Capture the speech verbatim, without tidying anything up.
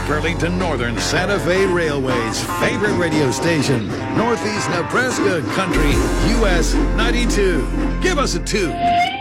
Burlington Northern Santa Fe Railway's favorite radio station, Northeast Nebraska Country, U S ninety-two. Give us a two.